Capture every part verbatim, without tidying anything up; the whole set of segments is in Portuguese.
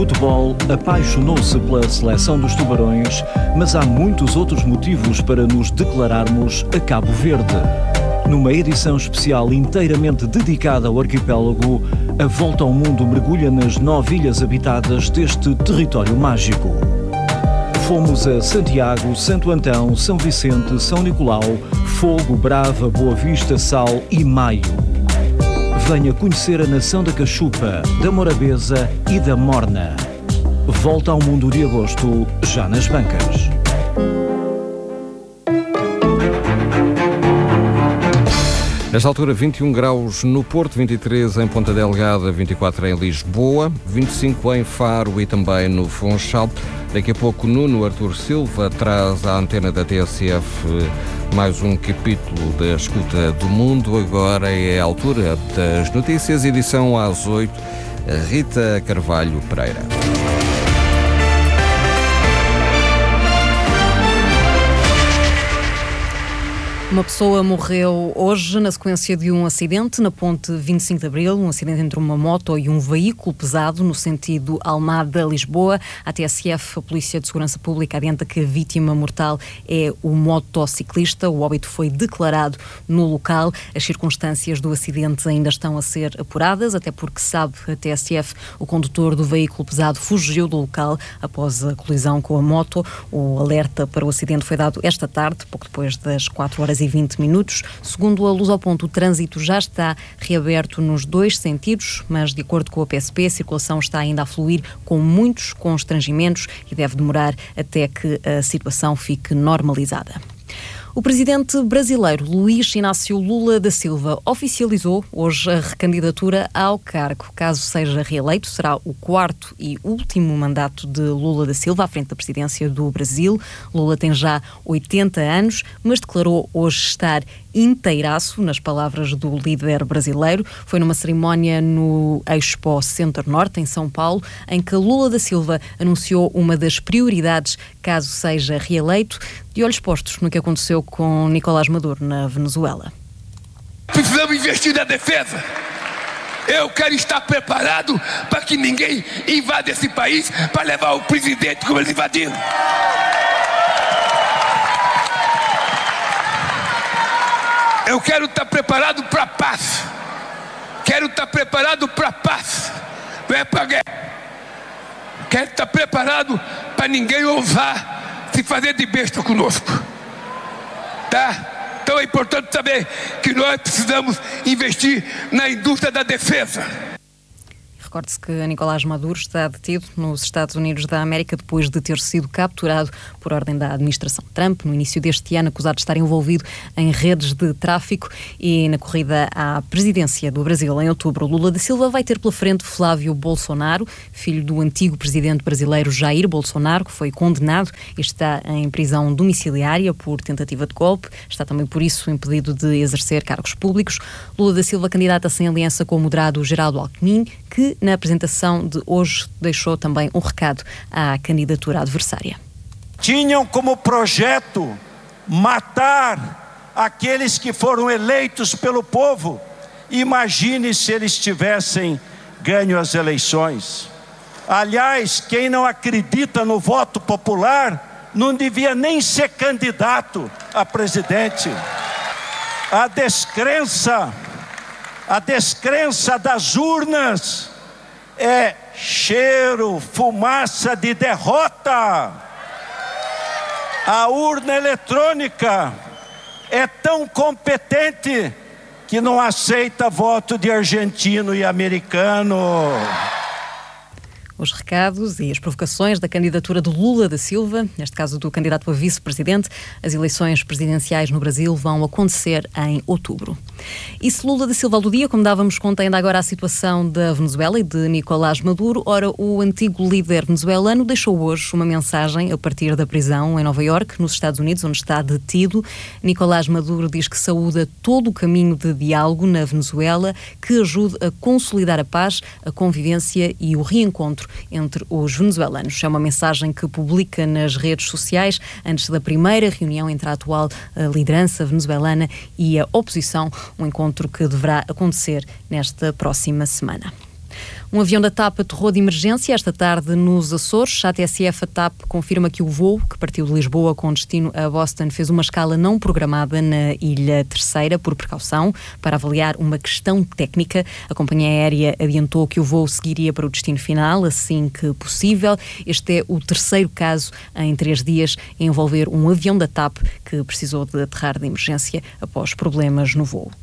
O futebol apaixonou-se pela seleção dos Tubarões, mas há muitos outros motivos para nos declararmos a Cabo Verde. Numa edição especial inteiramente dedicada ao arquipélago, a Volta ao Mundo mergulha nas nove ilhas habitadas deste território mágico. Fomos a Santiago, Santo Antão, São Vicente, São Nicolau, Fogo, Brava, Boa Vista, Sal e Maio. Venha conhecer a nação da Cachupa, da Morabeza e da Morna. Volta ao Mundo de agosto, já nas bancas. Nesta altura, vinte e um graus no Porto, vinte e três em Ponta Delgada, vinte e quatro em Lisboa, vinte e cinco em Faro e também no Funchal. Daqui a pouco, Nuno Artur Silva traz à antena da T S F mais um capítulo da Escuta do Mundo. Agora é a altura das notícias, edição às oito, Rita Carvalho Pereira. Uma pessoa morreu hoje na sequência de um acidente na ponte vinte e cinco de Abril, um acidente entre uma moto e um veículo pesado no sentido Almada-Lisboa. A T S F, a Polícia de Segurança Pública, adianta que a vítima mortal é o motociclista. O óbito foi declarado no local. As circunstâncias do acidente ainda estão a ser apuradas, até porque, sabe a T S F, o condutor do veículo pesado fugiu do local após a colisão com a moto. O alerta para o acidente foi dado esta tarde, pouco depois das quatro horas e vinte minutos. Segundo a Luz ao Ponto, o trânsito já está reaberto nos dois sentidos, mas de acordo com a P S P, a circulação está ainda a fluir com muitos constrangimentos e deve demorar até que a situação fique normalizada. O presidente brasileiro Luís Inácio Lula da Silva oficializou hoje a recandidatura ao cargo. Caso seja reeleito, será o quarto e último mandato de Lula da Silva à frente da presidência do Brasil. Lula tem já oitenta anos, mas declarou hoje estar inteiraço, nas palavras do líder brasileiro. Foi numa cerimónia no Expo Center Norte, em São Paulo, em que Lula da Silva anunciou uma das prioridades caso seja reeleito, de olhos postos no que aconteceu com Nicolás Maduro na Venezuela. Precisamos investir na defesa. Eu quero estar preparado para que ninguém invada esse país para levar o presidente como eles invadiram. Eu quero estar preparado para a paz. Quero estar preparado para a paz. Não é para a guerra. Quero estar preparado para ninguém ousar se fazer de besta conosco. Tá? Então é importante saber que nós precisamos investir na indústria da defesa. Recorde-se que Nicolás Maduro está detido nos Estados Unidos da América depois de ter sido capturado por ordem da administração Trump no início deste ano, acusado de estar envolvido em redes de tráfico. E na corrida à presidência do Brasil em outubro, Lula da Silva vai ter pela frente Flávio Bolsonaro, filho do antigo presidente brasileiro Jair Bolsonaro, que foi condenado e está em prisão domiciliária por tentativa de golpe. Está também por isso impedido de exercer cargos públicos. Lula da Silva candidata-se em aliança com o moderado Geraldo Alckmin, que na apresentação de hoje deixou também um recado à candidatura adversária. Tinham como projeto matar aqueles que foram eleitos pelo povo. Imagine se eles tivessem ganho as eleições. Aliás, quem não acredita no voto popular não devia nem ser candidato a presidente. A descrença, a descrença das urnas é cheiro, fumaça de derrota. A urna eletrônica é tão competente que não aceita voto de argentino e americano. Os recados e as provocações da candidatura de Lula da Silva, neste caso do candidato a vice-presidente. As eleições presidenciais no Brasil vão acontecer em outubro. E se Lula da Silva aludia, como dávamos conta ainda agora, à situação da Venezuela e de Nicolás Maduro, ora, o antigo líder venezuelano deixou hoje uma mensagem a partir da prisão em Nova Iorque, nos Estados Unidos, onde está detido. Nicolás Maduro diz que saúda todo o caminho de diálogo na Venezuela, que ajude a consolidar a paz, a convivência e o reencontro entre os venezuelanos. É uma mensagem que publica nas redes sociais antes da primeira reunião entre a atual liderança venezuelana e a oposição, um encontro que deverá acontecer nesta próxima semana. Um avião da TAP aterrou de emergência esta tarde nos Açores. A T S F, a TAP, confirma que o voo, que partiu de Lisboa com destino a Boston, fez uma escala não programada na Ilha Terceira, por precaução, para avaliar uma questão técnica. A companhia aérea adiantou que o voo seguiria para o destino final assim que possível. Este é o terceiro caso em três dias a envolver um avião da TAP que precisou de aterrar de emergência após problemas no voo.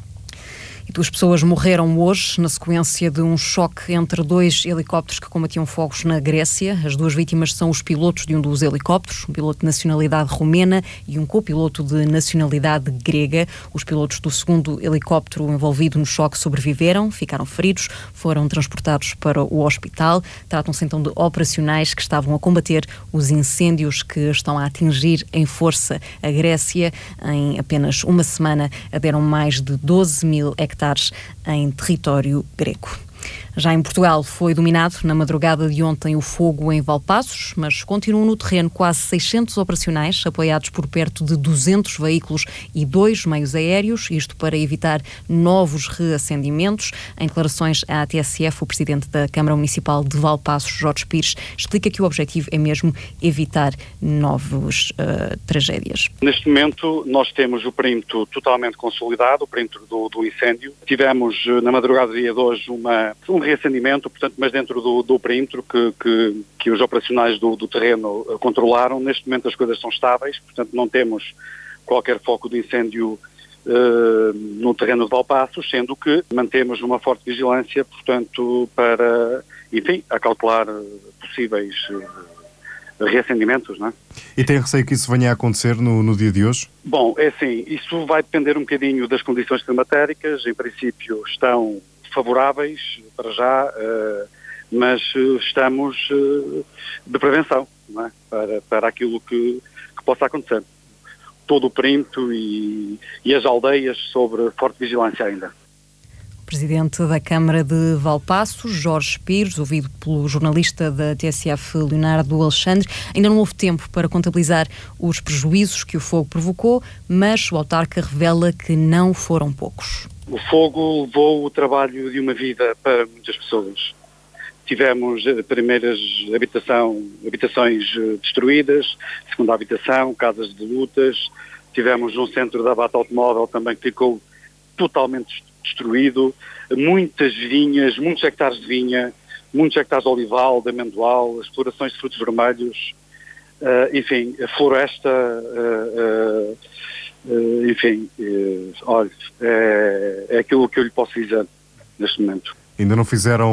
E duas pessoas morreram hoje na sequência de um choque entre dois helicópteros que combatiam fogos na Grécia. As duas vítimas são os pilotos de um dos helicópteros, um piloto de nacionalidade romena e um copiloto de nacionalidade grega. Os pilotos do segundo helicóptero envolvido no choque sobreviveram, ficaram feridos, foram transportados para o hospital. Tratam-se então de operacionais que estavam a combater os incêndios que estão a atingir em força a Grécia. Em apenas uma semana deram mais de doze mil hectares em território grego. Já em Portugal foi dominado na madrugada de ontem o fogo em Valpaços, mas continuam no terreno quase seiscentos operacionais, apoiados por perto de duzentos veículos e dois meios aéreos, isto para evitar novos reacendimentos. Em declarações à T S F, o presidente da Câmara Municipal de Valpaços, Jorge Pires, explica que o objetivo é mesmo evitar novas uh, tragédias. Neste momento nós temos o perímetro totalmente consolidado, o perímetro do, do incêndio. Tivemos na madrugada do dia de hoje uma, um reacendimento, portanto, mas dentro do, do perímetro que, que, que os operacionais do, do terreno controlaram. Neste momento as coisas são estáveis, portanto não temos qualquer foco de incêndio uh, no terreno de Valpaços, sendo que mantemos uma forte vigilância, portanto, para, enfim, acautelar possíveis uh, reacendimentos, não é? E tem receio que isso venha a acontecer no, no dia de hoje? Bom, é assim, isso vai depender um bocadinho das condições climatéricas. Em princípio estão favoráveis para já, uh, mas uh, estamos uh, de prevenção, não é? para, para aquilo que, que possa acontecer. Todo o perímetro e, e as aldeias sobre forte vigilância ainda. Presidente da Câmara de Valpaços, Jorge Pires, ouvido pelo jornalista da T S F, Leonardo Alexandre. Ainda não houve tempo para contabilizar os prejuízos que o fogo provocou, mas o autarca revela que não foram poucos. O fogo levou o trabalho de uma vida para muitas pessoas. Tivemos primeiras habitação, habitações destruídas, segunda habitação, casas de lutas. Tivemos um centro de abate automóvel também que ficou totalmente destruído. Muitas vinhas, muitos hectares de vinha, muitos hectares de olival, de amendoal, explorações de frutos vermelhos. Uh, enfim, a floresta... Uh, uh, Uh, enfim, uh, olha, é, é aquilo que eu lhe posso dizer neste momento. Ainda não fizeram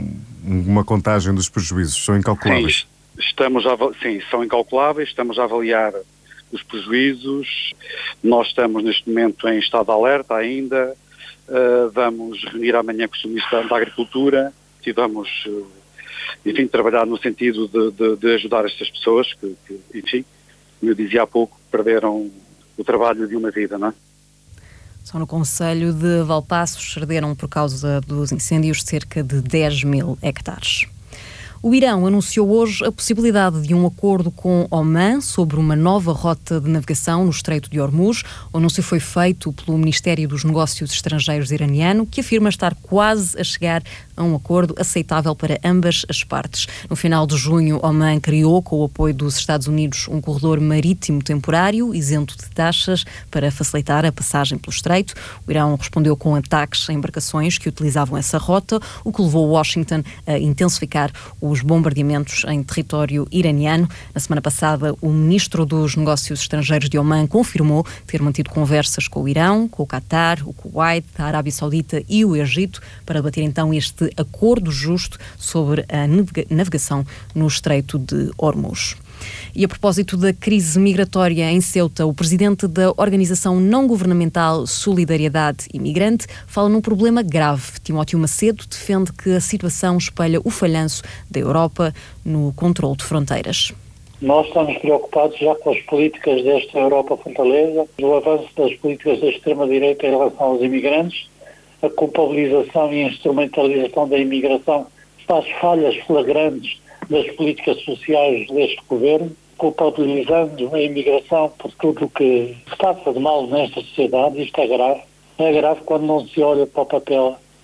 uma contagem dos prejuízos? São incalculáveis? Sim, estamos a, sim, são incalculáveis, estamos a avaliar os prejuízos. Nós estamos neste momento em estado de alerta ainda. Uh, vamos reunir amanhã com o Ministro da Agricultura e vamos, uh, enfim, trabalhar no sentido de, de, de ajudar estas pessoas que, que, enfim, como eu dizia há pouco, perderam o trabalho de uma vida, não é? Só no concelho de Valpaços arderam por causa dos incêndios cerca de dez mil hectares. O Irão anunciou hoje a possibilidade de um acordo com Oman sobre uma nova rota de navegação no Estreito de Hormuz. O anúncio foi feito pelo Ministério dos Negócios Estrangeiros iraniano, que afirma estar quase a chegar a um acordo aceitável para ambas as partes. No final de junho, Oman criou, com o apoio dos Estados Unidos, um corredor marítimo temporário, isento de taxas, para facilitar a passagem pelo Estreito. O Irão respondeu com ataques a embarcações que utilizavam essa rota, o que levou Washington a intensificar o os bombardeamentos em território iraniano. Na semana passada, o ministro dos Negócios Estrangeiros de Oman confirmou ter mantido conversas com o Irão, com o Qatar, o Kuwait, a Arábia Saudita e o Egito para bater então este acordo justo sobre a navegação no Estreito de Hormuz. E a propósito da crise migratória em Ceuta, o presidente da organização não-governamental Solidariedade Imigrante fala num problema grave. Timóteo Macedo defende que a situação espelha o falhanço da Europa no controle de fronteiras. Nós estamos preocupados já com as políticas desta Europa fortaleza, do avanço das políticas da extrema-direita em relação aos imigrantes, a culpabilização e instrumentalização da imigração faz falhas flagrantes das políticas sociais deste governo, culpabilizando a imigração por tudo o que se passa de mal nesta sociedade. Isto é grave. É grave quando não se olha para o papel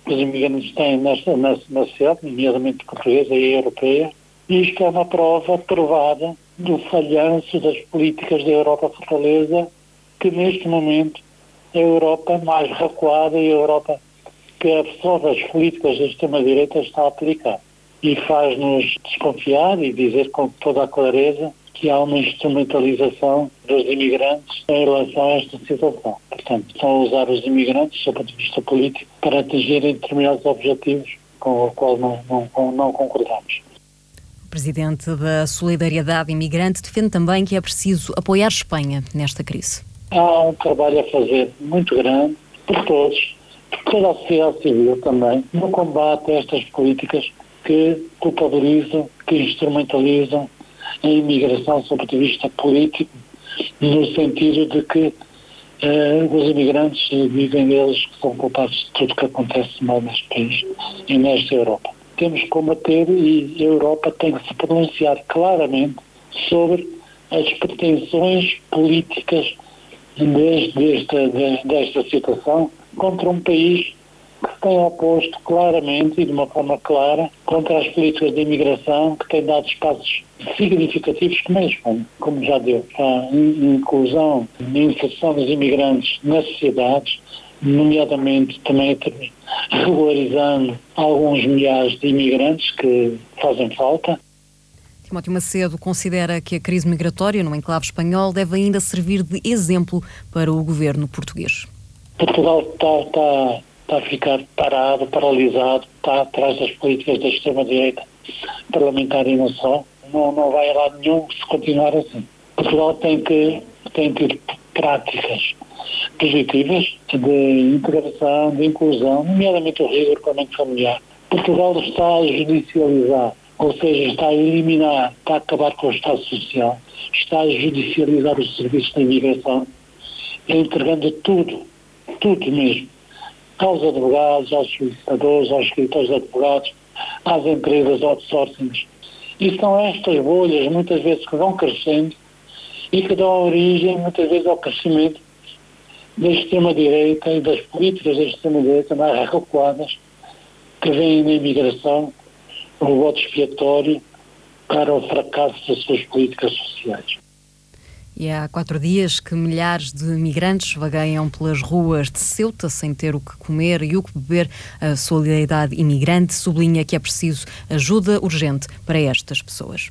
que os imigrantes têm nesta, nesta, na sociedade, nomeadamente portuguesa e europeia. E isto é uma prova provada do falhanço das políticas da Europa Fortaleza, que neste momento a Europa mais recuada e a Europa que absorve as políticas da extrema-direita está a aplicar. E faz-nos desconfiar e dizer com toda a clareza que há uma instrumentalização dos imigrantes em relação a esta situação. Portanto, estão a usar os imigrantes, do ponto de vista político, para atingirem determinados objetivos com os quais não, não, não concordamos. O Presidente da Solidariedade Imigrante defende também que é preciso apoiar a Espanha nesta crise. Há um trabalho a fazer muito grande por todos, por toda a sociedade civil também, no combate a estas políticas que culpabilizam, que instrumentalizam a imigração do ponto de vista político, no sentido de que eh, os imigrantes dizem eles que são culpados de tudo que acontece mal neste país e nesta Europa. Temos que combater e a Europa tem que se pronunciar claramente sobre as pretensões políticas desta, desta situação contra um país que se tem oposto claramente e de uma forma clara contra as políticas de imigração, que tem dado espaços significativos como a Espanha, como já deu, a inclusão e inserção dos imigrantes nas sociedades, nomeadamente também regularizando alguns milhares de imigrantes que fazem falta. Timóteo Macedo considera que a crise migratória no enclave espanhol deve ainda servir de exemplo para o governo português. Portugal está, está, está a ficar parado, paralisado, está atrás das políticas da extrema-direita parlamentar e não só. Não, não vai a lado nenhum se continuar assim. Portugal tem que tem que ter práticas positivas de integração, de inclusão, nomeadamente o reagrupamento familiar. Portugal está a judicializar, ou seja, está a eliminar, está a acabar com o Estado Social, está a judicializar os serviços da imigração, entregando tudo, tudo mesmo, aos advogados, aos solicitadores, aos escritores de advogados, às empresas outsourcing. E são estas bolhas, muitas vezes, que vão crescendo e que dão origem, muitas vezes, ao crescimento da extrema-direita e das políticas da extrema-direita mais recuadas que vêm na imigração, o voto expiatório para o fracasso das suas políticas sociais. E há quatro dias que milhares de migrantes vagueiam pelas ruas de Ceuta sem ter o que comer e o que beber. A Solidariedade Imigrante sublinha que é preciso ajuda urgente para estas pessoas.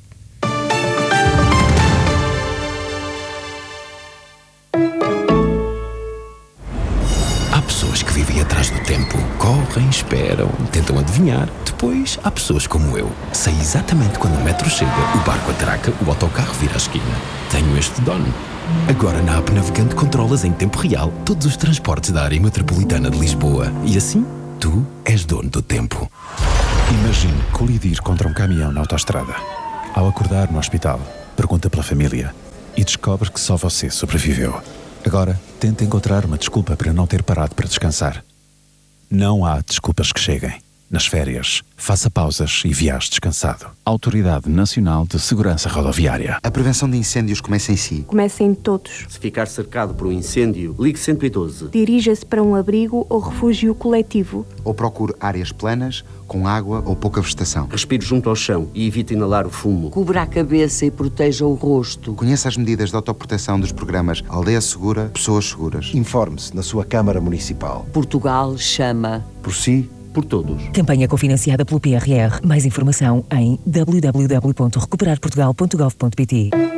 Há pessoas que vivem atrás do tempo, correm, esperam, tentam adivinhar. Depois, há pessoas como eu. Sei exatamente quando o metro chega, o barco atraca, o autocarro vira a esquina. Tenho este dono. Agora na app Navegante controlas em tempo real todos os transportes da área metropolitana de Lisboa. E assim, tu és dono do tempo. Imagine colidir contra um caminhão na autoestrada. Ao acordar no hospital, pergunta pela família e descobre que só você sobreviveu. Agora, tenta encontrar uma desculpa para não ter parado para descansar. Não há desculpas que cheguem. Nas férias, faça pausas e viaje descansado. Autoridade Nacional de Segurança Rodoviária. A prevenção de incêndios começa em si. Começa em todos. Se ficar cercado por um incêndio, ligue cento e doze. Dirija-se para um abrigo ou refúgio coletivo. Ou procure áreas planas, com água ou pouca vegetação. Respire junto ao chão e evite inalar o fumo. Cubra a cabeça e proteja o rosto. Conheça as medidas de autoproteção dos programas Aldeia Segura, Pessoas Seguras. Informe-se na sua Câmara Municipal. Portugal chama. Por si, por todos. Campanha cofinanciada pelo P R R. Mais informação em w w w ponto recuperar portugal ponto gov ponto p t.